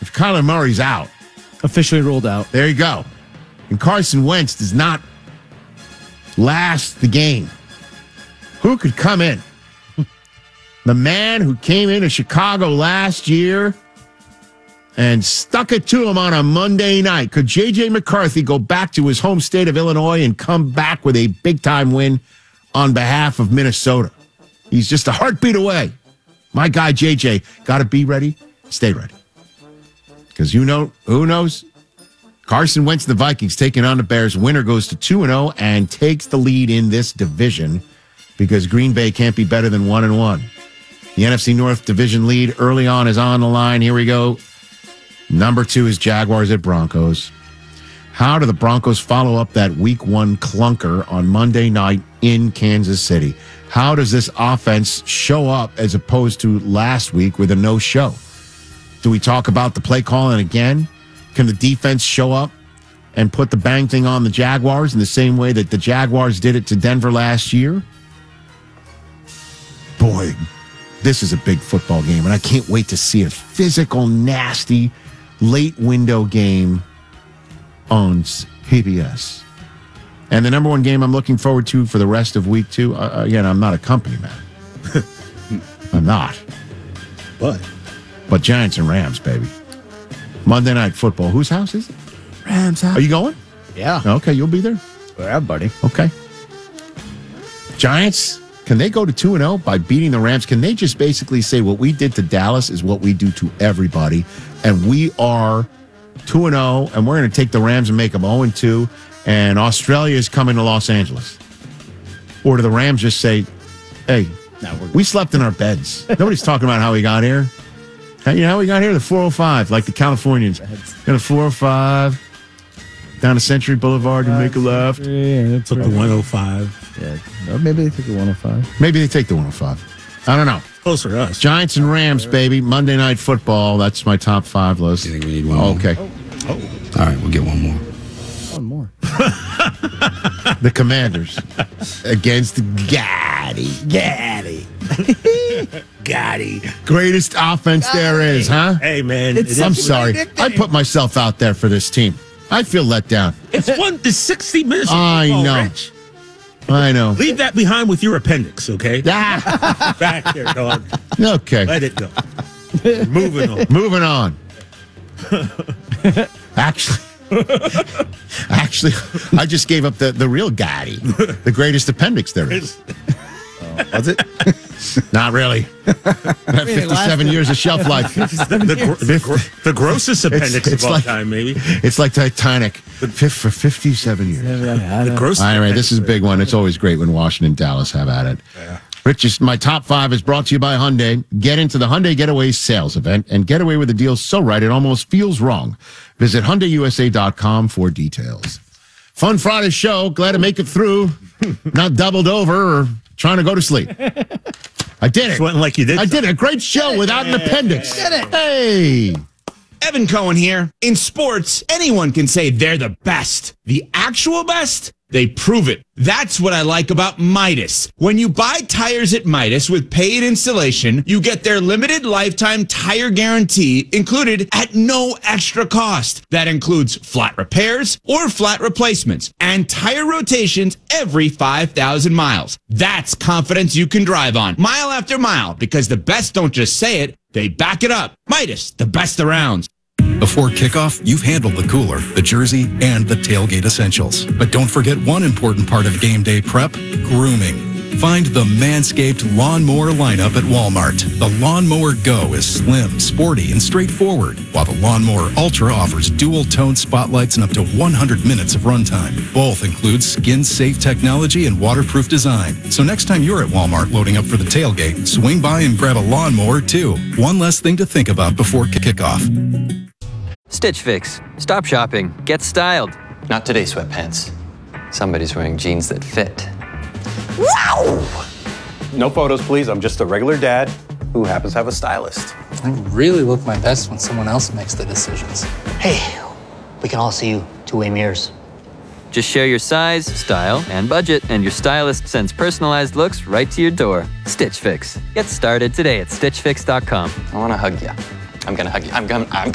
if Kyler Murray's out. Officially ruled out. There you go. And Carson Wentz does not last the game. Who could come in? The man who came into Chicago last year and stuck it to him on a Monday night. Could J.J. McCarthy go back to his home state of Illinois and come back with a big-time win on behalf of Minnesota? He's just a heartbeat away. My guy, J.J., got to be ready, stay ready. Because who knows? Carson Wentz, the Vikings, taking on the Bears. Winner goes to 2-0 and takes the lead in this division because Green Bay can't be better than 1-1. The NFC North division lead early on is on the line. Here we go. Number 2 is Jaguars at Broncos. How do the Broncos follow up that week 1 clunker on Monday night in Kansas City? How does this offense show up as opposed to last week with a no-show? Do we talk about the play calling again? Can the defense show up and put the bang thing on the Jaguars in the same way that the Jaguars did it to Denver last year? Boy, this is a big football game, and I can't wait to see a physical, nasty, late window game on PBS. And the number one game I'm looking forward to for the rest of week 2, again, I'm not a company man. I'm not. But Giants and Rams, baby. Monday Night Football. Whose house is it? Rams house. Are you going? Yeah. Okay, you'll be there? Yeah, buddy. Okay. Giants, can they go to 2-0 by beating the Rams? Can they just basically say what we did to Dallas is what we do to everybody, and we are 2-0, and we're going to take the Rams and make them 0-2, and Australia is coming to Los Angeles? Or do the Rams just say, hey, we slept in our beds. Nobody's talking about how we got here. You know how we got here? The 405, like the Californians. Got a 405 down to Century Boulevard and make a left. Yeah, Took the 105. Yeah. Or maybe they took the 105. Maybe they take the 105. I don't know. Closer to us. Giants and Rams, baby. Monday Night Football. That's my top 5 list. You think we need one more? Okay. All right, we'll get one more. One more. The Commanders against Gaddy. Greatest offense there is, huh? Hey, man. I'm sorry. I put myself out there for this team. I feel let down. It's 60 minutes of I football, know. Rich. I know. Leave that behind with your appendix, okay? Ah, Back there, dog. okay. Let it go. Moving on. Moving on. Actually, I just gave up the real Gaddy, the greatest appendix there is. Was it? Not really. 57 years of shelf life. The grossest appendix it's of all like- time, maybe. It's like Titanic for 57 years. The grossest Anyway, this is a appendix. big one. It's always great when Washington and Dallas have at it. Yeah. Rich, my top 5 is brought to you by Hyundai. Get into the Hyundai Getaway sales event and get away with a deal so right it almost feels wrong. Visit HyundaiUSA.com for details. Fun Friday show. Glad to make it through. Not doubled over or trying to go to sleep. I did it. Sweating like you did. I did it. A great show without an appendix. Did it. Hey. Evan Cohen here. In sports, anyone can say they're the best. The actual best? They prove it. That's what I like about Midas. When you buy tires at Midas with paid installation, you get their limited lifetime tire guarantee included at no extra cost. That includes flat repairs or flat replacements and tire rotations every 5,000 miles. That's confidence you can drive on mile after mile because the best don't just say it, they back it up. Midas, the best around. Before kickoff, you've handled the cooler, the jersey, and the tailgate essentials. But don't forget one important part of game day prep, grooming. Find the Manscaped Lawnmower lineup at Walmart. The Lawnmower Go is slim, sporty, and straightforward, while the Lawnmower Ultra offers dual-tone spotlights and up to 100 minutes of runtime. Both include skin-safe technology and waterproof design. So next time you're at Walmart loading up for the tailgate, swing by and grab a lawnmower, too. One less thing to think about before kickoff. Stitch Fix. Stop shopping. Get styled. Not today, sweatpants. Somebody's wearing jeans that fit. No photos, please. I'm just a regular dad who happens to have a stylist. I really look my best when someone else makes the decisions. Hey, we can all see you two-way mirrors. Just share your size, style, and budget, and your stylist sends personalized looks right to your door. Stitch Fix. Get started today at StitchFix.com. I want to hug you. I'm going to hug you. I'm